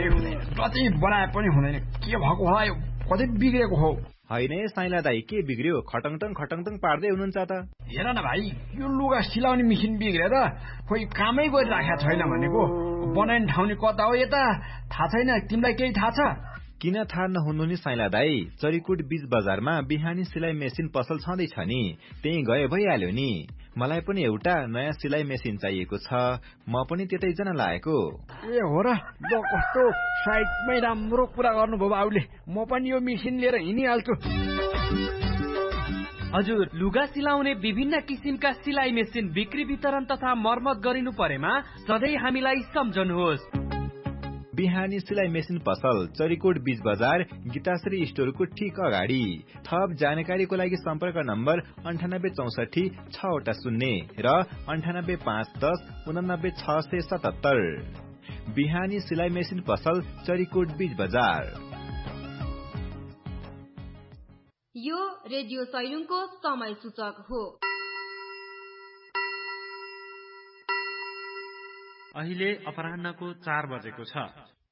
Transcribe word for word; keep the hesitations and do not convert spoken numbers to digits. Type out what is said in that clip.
केही हुँदैन, जति बनाए पनि हुँदैन। के भएको होला यो, कतै बिग्रेको हो। होइन साइला दाई, के बिग्रियो? खटङटङ खटङटङ पार्दै हुनुहुन्छ त। हेर न भाइ, यो लुगा सिलाउने मेसिन बिग्रेर खोइ कामै गरिराखेको छैन भनेको। बनाउने ठाउँ नि कता हो यता थाहा छैन, तिमीलाई केही थाहा छ? किन थाहा नहुनु नि साइला दाई, चरीकोट बीच बजारमा बिहानी सिलाइ मेसिन पसल छँदैछ नि, त्यही गए भइहाल्यो नि। मलाई पनि एउटा नयाँ सिलाइ मेसिन चाहिएको छ, म पनि त्यतै जान लागेको। ए हो र, ल कस्तो साइडमै राम्रो कुरा गर्नुभयो बाबुले, म पनि यो मेसिन लिएर हिँडिहाल्छु। हजुर, लुगा सिलाउने विभिन्न किसिमका सिलाइ मेसिन बिक्री वितरण तथा मर्मत गरिनु परेमा सधैँ हामीलाई सम्झनुहोस्। बिहानी सिलाइ मेसिन पसल, चरीकोट बीच बजार, गीताश्री स्टोरको ठिक अगाडि। थप जानकारीको लागि सम्पर्क नम्बर अन्ठानब्बे चौसठी छवटा शून्य र अन्ठानब्बे पाँच दस उनानब्बे छ सय सतहत्तर। बिहानी सिलाइ मेसिन पसल, चरीकोट बीच बजार। यो रेडियो सैलुङको समय सूचक हो। अहिले अपराह्नको चार बजेको छ।